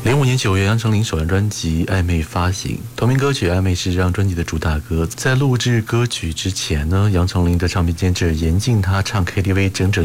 05年9月，杨丞琳首张专辑《暧昧》发行，同名歌曲《暧昧》是这张专辑的主打歌。在录制歌曲之前呢，杨丞琳的唱片监制严禁她唱 KTV 整整